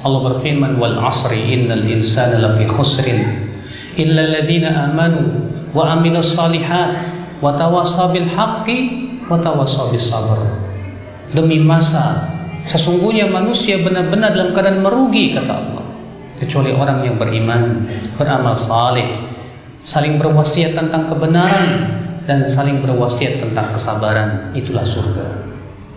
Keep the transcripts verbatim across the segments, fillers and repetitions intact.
Allah berfirman, wal asri innal insana lafi khusrin illa alladziina amanu wa amilus shalihat wa tawassaw bil haqqi wa tawassaw bis sabr. Demi masa, sesungguhnya manusia benar-benar dalam keadaan merugi, kata Allah, kecuali orang yang beriman, beramal saleh, saling berwasiat tentang kebenaran dan saling berwasiat tentang kesabaran. Itulah surga.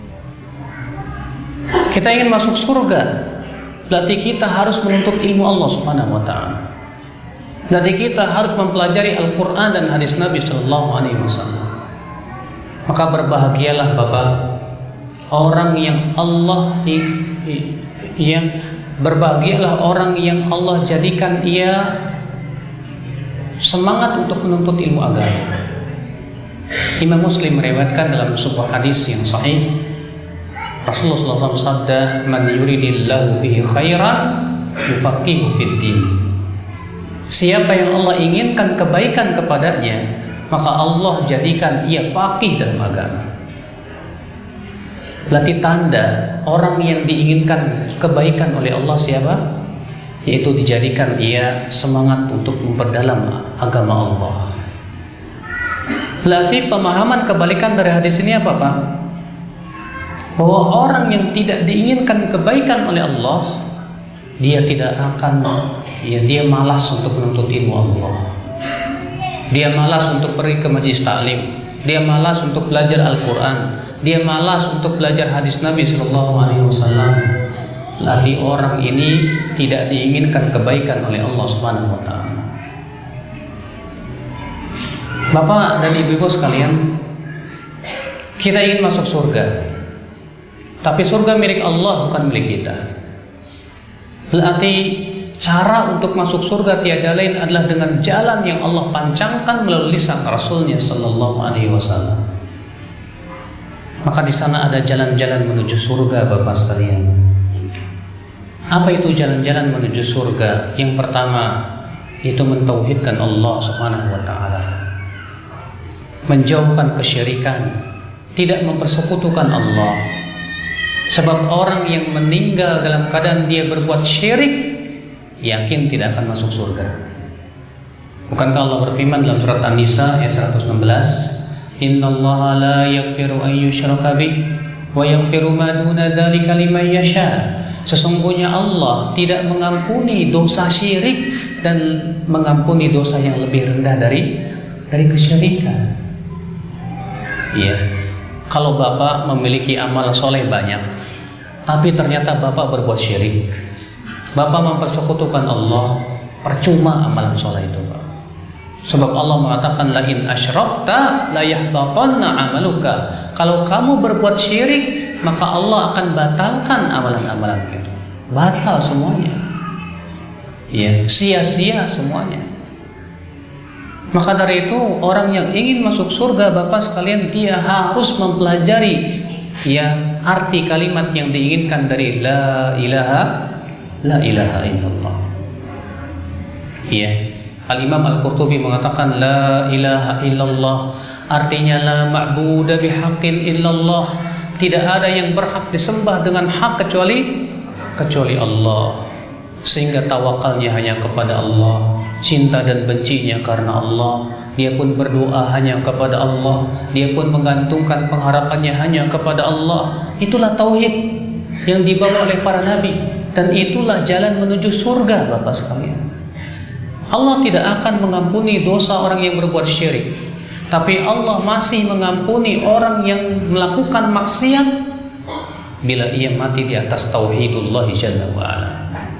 Kita ingin masuk surga, berarti kita harus menuntut ilmu Allah Subhanahu wa taala. Berarti kita harus mempelajari Al-Qur'an dan hadis Nabi sallallahu alaihi wasallam. Maka berbahagialah Bapak, orang yang Allah yang berbahagialah orang yang Allah jadikan ia semangat untuk menuntut ilmu agama. Imam Muslim meriwayatkan dalam sebuah hadis yang sahih, Rasulullah shallallahu alaihi wasallam sabda, "Man yuridillahu bihi khairan yufaqihu fid din." Siapa yang Allah inginkan kebaikan kepadanya, maka Allah jadikan ia faqih dalam agama. Berarti tanda orang yang diinginkan kebaikan oleh Allah siapa? Yaitu dijadikan ia semangat untuk memperdalam agama Allah. Berarti pemahaman kebalikan dari hadis ini apa, Pak? Bahwa orang yang tidak diinginkan kebaikan oleh Allah, dia tidak akan, ya, dia malas untuk menuntut ilmu Allah. Dia malas untuk pergi ke majelis taklim. Dia malas untuk belajar Al-Quran. Dia malas untuk belajar hadis Nabi Sallallahu Alaihi Wasallam. Berarti orang ini tidak diinginkan kebaikan oleh Allah Subhanahu Wa Taala. Bapak dan ibu-ibu sekalian, kita ingin masuk surga. Tapi surga milik Allah, bukan milik kita. Berarti cara untuk masuk surga tiada lain adalah dengan jalan yang Allah pancangkan melalui lisan Rasulnya Sallallahu Alaihi Wasallam. Maka di sana ada jalan-jalan menuju surga, Bapak sekalian. Apa itu jalan-jalan menuju surga? Yang pertama, itu mentauhidkan Allah Subhanahu Wa Taala, menjauhkan kesyirikan, tidak mempersekutukan Allah. Sebab orang yang meninggal dalam keadaan dia berbuat syirik, yakin tidak akan masuk surga. Bukankah Allah berfirman dalam surat An-Nisa ayat seratus enam belas, "Innallaha la yaghfiru an yushraka bih wa yaghfiru ma duna dzalika liman yasha." Sesungguhnya Allah tidak mengampuni dosa syirik dan mengampuni dosa yang lebih rendah dari dari kesyirikan. Iya. Kalau Bapak memiliki amal soleh banyak, tapi ternyata Bapak berbuat syirik, Bapak mempersekutukan Allah, percuma amalan soleh itu, Pak. Sebab Allah mengatakan, la in asyrakta la yahbatanna amaluka. Kalau kamu berbuat syirik, maka Allah akan batalkan amalan-amalan itu. Batal semuanya. Ya, sia-sia semuanya. Maka dari itu, orang yang ingin masuk surga, Bapak sekalian, dia harus mempelajari, ya, arti kalimat yang diinginkan dari la ilaha la ilaha illallah. Ya, Al-Imam Al-Qurtubi mengatakan la ilaha illallah artinya la ma'budu bihaqqin illallah. Tidak ada yang berhak disembah dengan hak kecuali kecuali Allah. Sehingga tawakalnya hanya kepada Allah, cinta dan bencinya karena Allah. Dia pun berdoa hanya kepada Allah. Dia pun menggantungkan pengharapannya hanya kepada Allah. Itulah tauhid yang dibawa oleh para nabi, dan itulah jalan menuju surga, Bapak sekalian. Allah tidak akan mengampuni dosa orang yang berbuat syirik, tapi Allah masih mengampuni orang yang melakukan maksiat bila ia mati di atas tauhidullah jalla wa ala.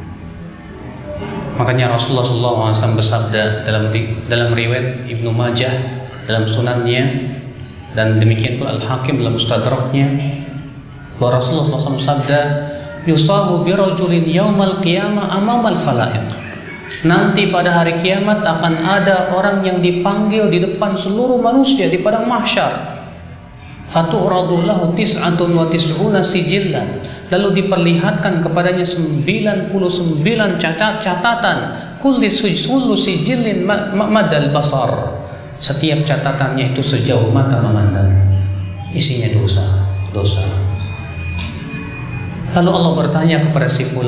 Makanya Rasulullah shallallahu alaihi wasallam bersabda dalam dalam riwayat Ibnu Majah dalam sunannya, dan demikian pula Al-Hakim dalam Mustadraknya, bahwa Rasulullah shallallahu alaihi wasallam sabda, yusabu birajulin yaumal qiyamah amamal khalaiq. Nanti pada hari kiamat akan ada orang yang dipanggil di depan seluruh manusia di padang mahsyar. Fatu'radu lahu tis'atun wa tis'una sijillan. Lalu diperlihatkan kepadanya sembilan puluh sembilan catat catatan. Kulli sujulu sijillin madal basar. Setiap catatannya itu sejauh mata memandang. Isinya dosa, dosa. Lalu Allah bertanya kepada si fulan,